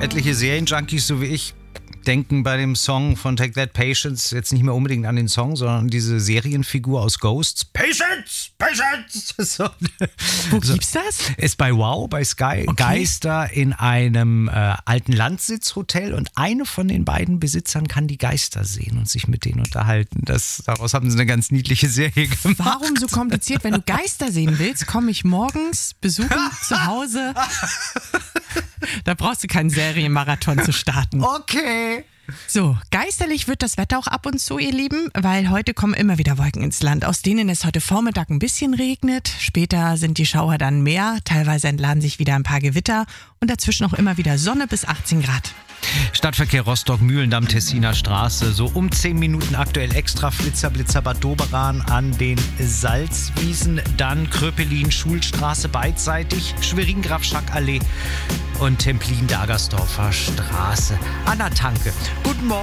Etliche Serienjunkies, so wie ich, denken bei dem Song von Take That Patience jetzt nicht mehr unbedingt an den Song, sondern an diese Serienfigur aus Ghosts. Patience! Patience! So. Wo gibt's das? Ist bei Wow, bei Sky. Okay. Geister in einem alten Landsitzhotel und eine von den beiden Besitzern kann die Geister sehen und sich mit denen unterhalten. Daraus haben sie eine ganz niedliche Serie gemacht. Warum so kompliziert? Wenn du Geister sehen willst, komme ich morgens besuchen zu Hause. Da brauchst du keinen Serienmarathon zu starten. Okay. So, geisterlich wird das Wetter auch ab und zu, ihr Lieben, weil heute kommen immer wieder Wolken ins Land, aus denen es heute Vormittag ein bisschen regnet. Später sind die Schauer dann mehr, teilweise entladen sich wieder ein paar Gewitter und dazwischen auch immer wieder Sonne bis 18 Grad. Stadtverkehr Rostock-Mühlendamm, Tessiner Straße, so um 10 Minuten aktuell extra Flitzer Bad Doberan an den Salzwiesen, dann Kröpelin, Schulstraße beidseitig, Schwerin-Graf-Schack-Allee und Templin-Dagersdorfer Straße an der Tanke. Guten Morgen.